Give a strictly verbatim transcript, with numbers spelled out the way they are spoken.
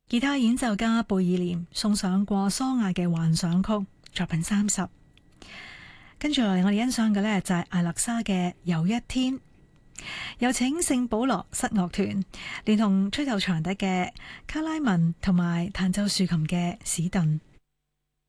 吉他演奏家貝爾廉送上過蘇亞嘅幻想曲作品三十。跟住落嚟，我哋欣賞嘅呢就係艾勒莎嘅有一天。有請聖保羅室樂團連同吹奏長笛嘅卡拉文同埋彈奏豎琴嘅史頓。